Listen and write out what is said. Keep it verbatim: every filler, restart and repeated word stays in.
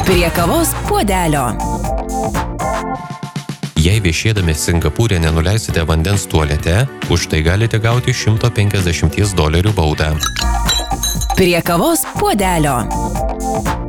Prie kavos puodelio. Jei viešėdami Singapūre nenuleisite vandens tualete, už tai galite gauti šimto penkiasdešimties dolerių baudą. Prie kavos puodelio.